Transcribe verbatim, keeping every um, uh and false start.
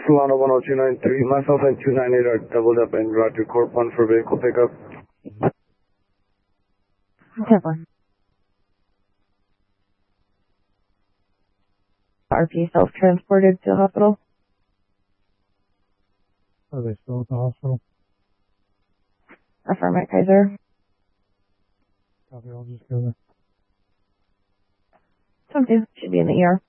Solana one oh two nine three, myself and two nine eight are doubled up and route to Corp one for vehicle pickup. ten one. R P self-transported to the hospital. Are they still at the hospital? Affirm at Kaiser. Copy, I'll just go there. Some two should be in the E R.